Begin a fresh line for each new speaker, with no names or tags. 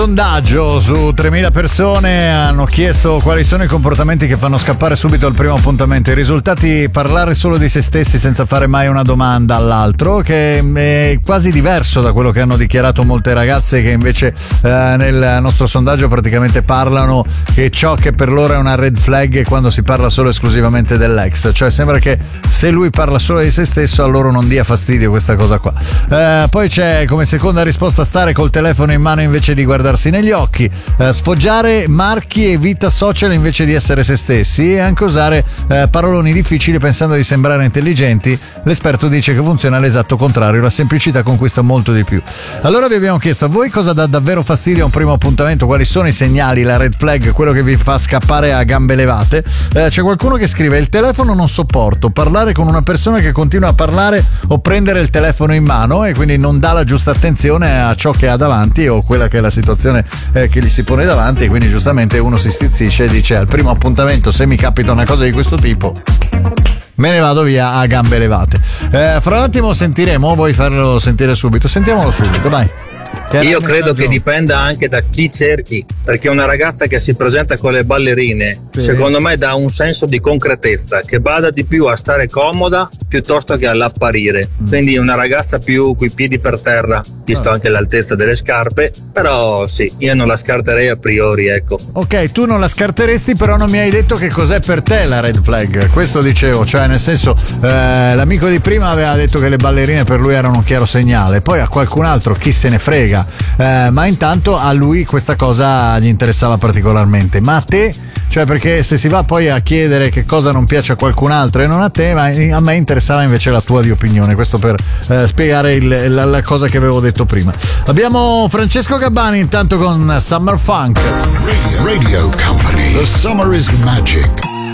Sondaggio su 3.000 persone hanno chiesto quali sono i comportamenti che fanno scappare subito al primo appuntamento. I risultati: parlare solo di se stessi senza fare mai una domanda all'altro, che è quasi diverso da quello che hanno dichiarato molte ragazze che invece nel nostro sondaggio praticamente parlano che ciò che per loro è una red flag è quando si parla solo esclusivamente dell'ex, cioè sembra che se lui parla solo di se stesso a loro non dia fastidio questa cosa qua. Poi c'è come seconda risposta stare col telefono in mano invece di guardarsi negli occhi, sfoggiare marchi e vita social invece di essere se stessi, e anche usare paroloni difficili pensando di sembrare intelligenti. L'esperto dice che funziona l'esatto contrario, la semplicità conquista molto di più. Allora vi abbiamo chiesto a voi cosa dà davvero fastidio a un primo appuntamento, quali sono i segnali, la red flag, quello che vi fa scappare a gambe levate. C'è qualcuno che scrive: il telefono non sopporto, parlare con una persona che continua a parlare o prendere il telefono in mano e quindi non dà la giusta attenzione a ciò che ha davanti o quella che è la situazione che gli si pone davanti, e quindi giustamente uno si stizzisce e dice: al primo appuntamento se mi capita una cosa di questo tipo me ne vado via a gambe levate. Fra un attimo sentiremo, vuoi farlo sentire subito? Sentiamolo subito, vai.
Io credo che dipenda anche da chi cerchi, perché una ragazza che si presenta con le ballerine, sì, secondo me dà un senso di concretezza, che bada di più a stare comoda piuttosto che all'apparire. Quindi una ragazza più coi piedi per terra, visto anche l'altezza delle scarpe, però sì, io non la scarterei a priori, ecco.
Ok, tu non la scarteresti, però non mi hai detto che cos'è per te la red flag. Questo dicevo, cioè nel senso, l'amico di prima aveva detto che le ballerine per lui erano un chiaro segnale, poi a qualcun altro chi se ne frega, ma intanto a lui questa cosa gli interessava particolarmente. Ma a te? Cioè, perché se si va poi a chiedere che cosa non piace a qualcun altro e non a te, ma a me interessava invece la tua di opinione. Questo per spiegare la cosa che avevo detto prima. Abbiamo Francesco Gabbani intanto con Summer Funk.
Radio Company. The summer is magic.